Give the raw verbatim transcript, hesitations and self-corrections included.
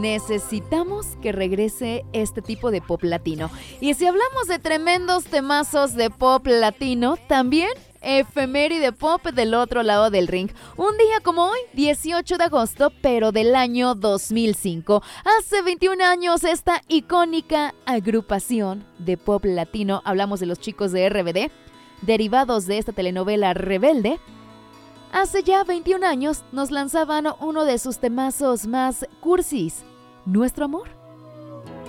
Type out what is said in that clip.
necesitamos que regrese este tipo de pop latino. Y si hablamos de tremendos temazos de pop latino, también efeméride pop del otro lado del ring. Un día como hoy, dieciocho de agosto, pero del año dos mil cinco. Hace veintiún años, esta icónica agrupación de pop latino, hablamos de los chicos de R B D, derivados de esta telenovela Rebelde, hace ya veintiún años nos lanzaban uno de sus temazos más cursis, Nuestro Amor.